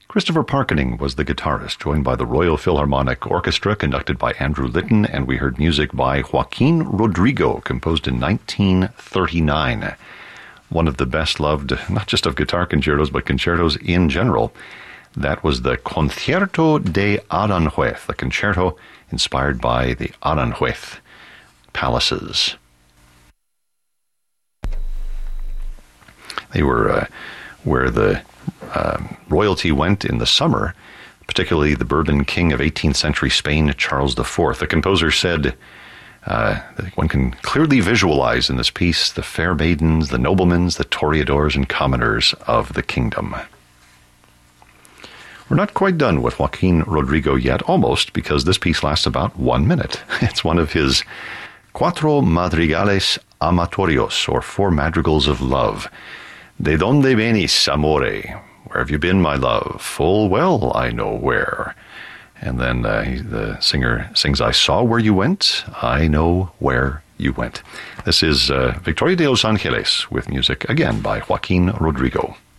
Christopher Parkening was the guitarist, joined by the Royal Philharmonic Orchestra, conducted by Andrew Litton, and we heard music by Joaquin Rodrigo, composed in 1939. One of the best-loved, not just of guitar concertos, but concertos in general. That was the Concierto de Aranjuez, the concerto inspired by the Aranjuez palaces. They were where the royalty went in the summer, particularly the Bourbon king of 18th century Spain, Charles IV. The composer said, that one can clearly visualize in this piece the fair maidens, the noblemen, the toreadors and commoners of the kingdom. We're not quite done with Joaquin Rodrigo yet, almost, because this piece lasts about 1 minute. It's one of his Cuatro Madrigales Amatorios, or Four Madrigals of Love. De donde venis, amore? Where have you been, my love? Full well I know where. And then the singer sings, I saw where you went, I know where you went. This is Victoria de Los Angeles with music, again, by Joaquin Rodrigo.